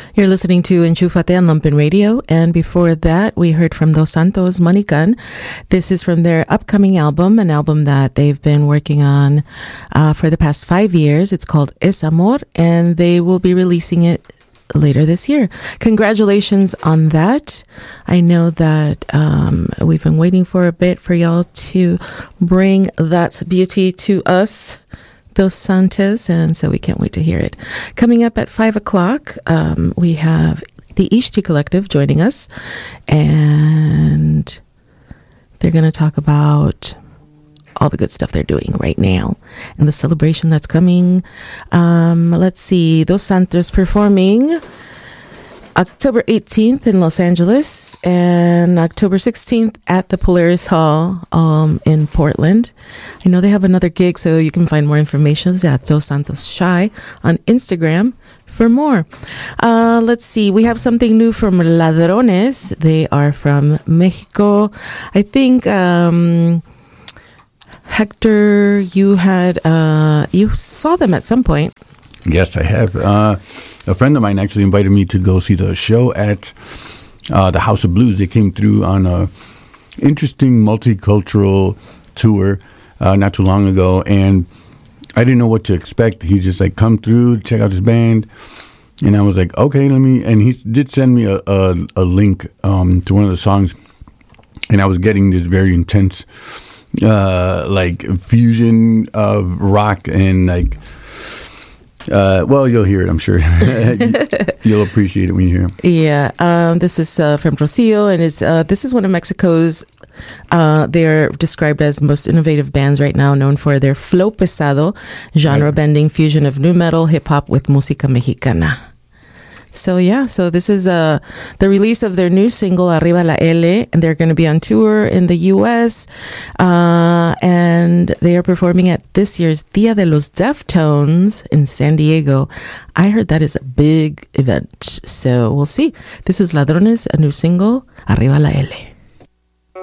You're listening to Enchúfate on Lumpen Radio, and before that, we heard from Dos Santos, Money Gun. This is from their upcoming album, an album that they've been working on for the past 5 years. It's called Es Amor, and they will be releasing it later this year. Congratulations on that. I know that we've been waiting for a bit for y'all to bring that beauty to us, Dos Santos, and so we can't wait to hear it. Coming up at 5 o'clock, we have the Ishti Collective joining us, and they're going to talk about all the good stuff they're doing right now and the celebration that's coming. Let's see, Dos Santos performing October 18th in Los Angeles and October 16th at the Polaris Hall in Portland. I know they have another gig, so you can find more information at Dos Santos Shy on Instagram for more. Let's see, we have something new from Ladrones. They are from Mexico. I think Hector, you saw them at some point. Yes, I have. A friend of mine actually invited me to go see the show at the House of Blues. They came through on a interesting multicultural tour not too long ago, and I didn't know what to expect. He just like, come through, check out this band, and I was like, okay, and he did send me a link to one of the songs, and I was getting this very intense like fusion of rock and like well, you'll hear it, I'm sure. You'll appreciate it when you hear it. Yeah, this is from Rocio, and this is one of Mexico's, they're described as most innovative bands right now, known for their flow pesado, genre-bending fusion of nu metal, hip-hop with música mexicana. So this is the release of their new single, Arriba la L, and they're going to be on tour in the U.S., and they are performing at this year's Dia de los Deftones in San Diego. I heard that is a big event, so we'll see. This is Ladrones, a new single, Arriba la L.